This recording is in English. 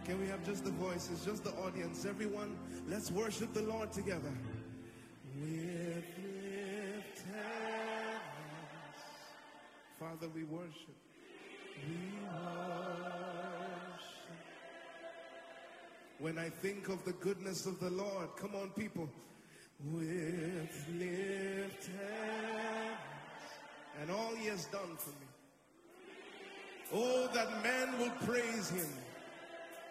Can we have just the voices, just the audience? Everyone, let's worship the Lord together. With lifted hands, Father, we worship. We worship. When I think of the goodness of the Lord, come on, people. With lifted hands, and all He has done for me. Oh, that man will praise Him